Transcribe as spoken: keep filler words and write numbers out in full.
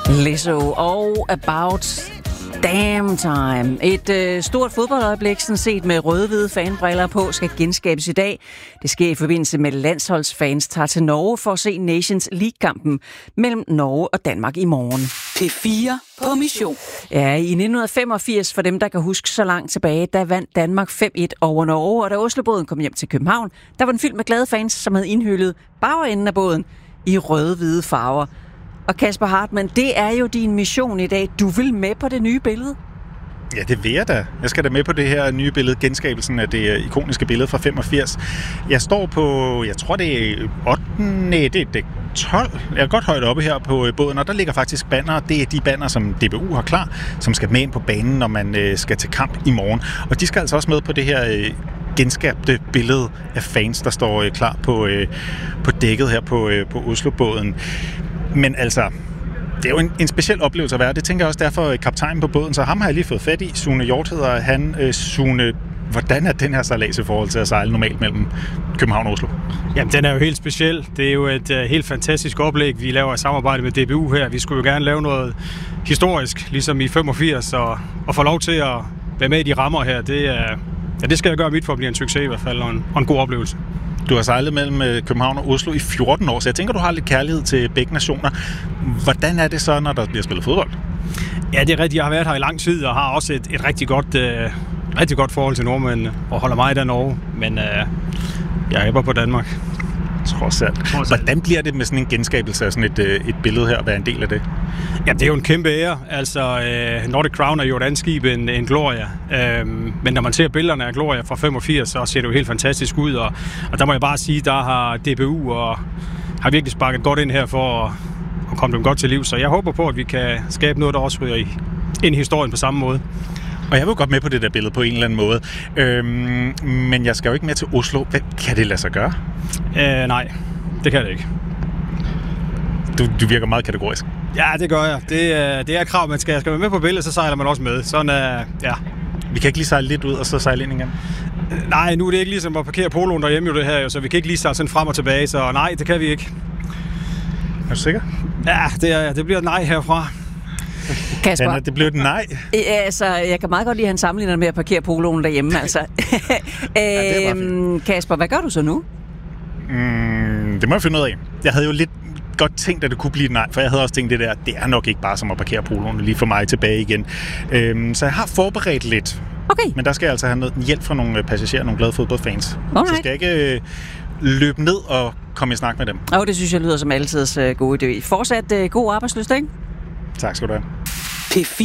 Lizzo og About Damn Time. Et øh, stort fodboldøjeblik, sådan set med røde-hvide fanbriller på, skal genskabes i dag. Det sker i forbindelse med landsholdsfans tager til Norge for at se Nations League-kampen mellem Norge og Danmark i morgen. P fire på mission. Ja, i nitten femogfirs, for dem, der kan huske så langt tilbage, der vandt Danmark fem et over Norge, og da Oslobåden kom hjem til København, der var den fyldt med glade fans, som havde indhyllet bagenden af båden i røde-hvide farver. Og Kasper Hartmann, det er jo din mission i dag. Du vil med på det nye billede? Ja, det vil jeg da. Jeg skal da med på det her nye billede, genskabelsen af det ikoniske billede fra femogfirs. Jeg står på, jeg tror det er ottende, det er det tolv. Jeg er godt højt oppe her på båden, og der ligger faktisk banner. Det er de banner, som D B U har klar, som skal med ind på banen, når man skal til kamp i morgen. Og de skal altså også med på det her genskabte billede af fans, der står klar på, på dækket her på, på Oslobåden. Men altså, det er jo en, en speciel oplevelse at være. Det tænker jeg også derfor kaptajnen på båden, så ham har jeg lige fået fat i. Sune Hjort hedder han. Øh, Sune, hvordan er den her sejlads i forhold til at sejle normalt mellem København og Oslo? Jamen, den er jo helt speciel. Det er jo et uh, helt fantastisk oplæg, vi laver i samarbejde med D B U her. Vi skulle jo gerne lave noget historisk, ligesom i femogfirs, og, og få lov til at være med i de rammer her. Det, uh, ja, det skal jeg gøre mit for at blive en succes i hvert fald, og en, og en god oplevelse. Du har sejlet mellem København og Oslo i fjorten år, så jeg tænker, du har lidt kærlighed til begge nationer. Hvordan er det så, når der bliver spillet fodbold? Ja, det er rigtigt. Jeg har været her i lang tid og har også et, et rigtig, godt, øh, rigtig godt forhold til nordmændene og holder meget af Norge, men øh, jeg hæpper på Danmark. Trods alt. Trods alt. Hvordan bliver det med sådan en genskabelse af sådan et, et billede her, at være en del af det? Ja, det er jo en kæmpe ære. Altså, øh, Nordic Crown er jo et andet skib end, end Gloria. Øhm, men når man ser billederne af Gloria fra femogfirs, så ser det jo helt fantastisk ud. Og, og der må jeg bare sige, der har D B U og har virkelig sparket godt ind her for at, at komme dem godt til liv. Så jeg håber på, at vi kan skabe noget, der også ryger i ind i historien på samme måde. Og jeg vil godt med på det der billede på en eller anden måde. Øhm, men jeg skal jo ikke med til Oslo. Hvad, kan det lade sig gøre? Øh, nej, det kan det ikke. Du, du virker meget kategorisk. Ja, det gør jeg. Det, det er et krav, man skal. Jeg skal være med på billedet, så sejler man også med. Sådan, uh, ja. Vi kan ikke lige sejle lidt ud og så sejle ind igen? Nej, nu er det ikke ligesom at parkere poloen derhjemme jo det her, så vi kan ikke lige sejle sådan frem og tilbage. Så nej, det kan vi ikke. Er du sikker? Ja, det, er, det bliver et nej herfra. Kasper, Anna, det blev et nej. Ja, altså, jeg kan meget godt lide, at han sammenligner med at parkere poloen derhjemme. Altså. Ja, øhm, Kasper, hvad gør du så nu? Mm, det må jeg finde ud af. Jeg havde jo lidt godt tænkt, at det kunne blive et nej, for jeg havde også tænkt det der, det er nok ikke bare som at parkere poloen lige for mig tilbage igen. Øhm, så jeg har forberedt lidt. Okay. Men der skal jeg altså have noget hjælp fra nogle passagerer, nogle glade fodboldfans. Alright. Så skal jeg ikke øh, løbe ned og komme i snak med dem. Åh, oh, det synes jeg lyder som altid uh, god idé. Fortsat uh, god arbejdsløst, ikke? Tak skal du have. P fire